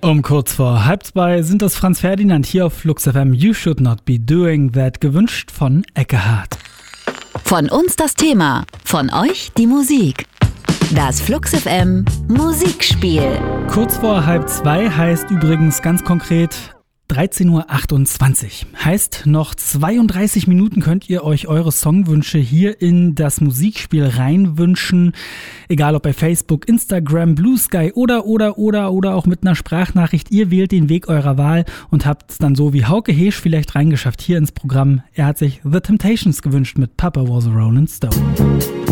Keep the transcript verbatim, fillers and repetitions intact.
Um kurz vor halb zwei sind das Franz Ferdinand hier auf Flux F M. You should not be doing that, gewünscht von Eckehard. Von uns das Thema, von euch die Musik. Das Flux F M Musikspiel. Kurz vor halb zwei heißt übrigens ganz konkret dreizehn Uhr achtundzwanzig. Heißt, noch zweiunddreißig Minuten könnt ihr euch eure Songwünsche hier in das Musikspiel reinwünschen. Egal ob bei Facebook, Instagram, Blue Sky oder, oder, oder, oder auch mit einer Sprachnachricht. Ihr wählt den Weg eurer Wahl und habt es dann so wie Hauke Heesch vielleicht reingeschafft hier ins Programm. Er hat sich The Temptations gewünscht mit Papa Was a Rolling Stone.